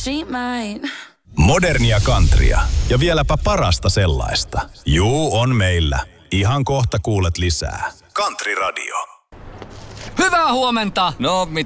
she might. Modernia countrya ja vieläpä parasta sellaista. Juu, on meillä. Ihan kohta kuulet lisää. Country Radio. Hyvää huomenta! No,